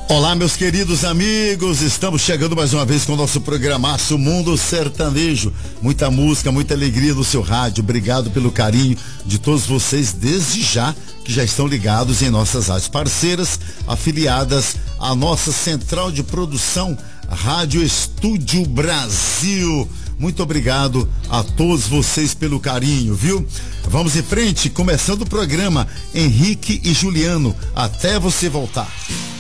Olá, meus queridos amigos, estamos chegando mais uma vez com o nosso programaço Mundo Sertanejo. Muita música, muita alegria no seu rádio. Obrigado pelo carinho de todos vocês desde já, que já estão ligados em nossas rádios parceiras, afiliadas à nossa central de produção, Rádio Estúdio Brasil. Muito obrigado a todos vocês pelo carinho, viu? Vamos em frente, começando o programa Henrique e Juliano, até você voltar.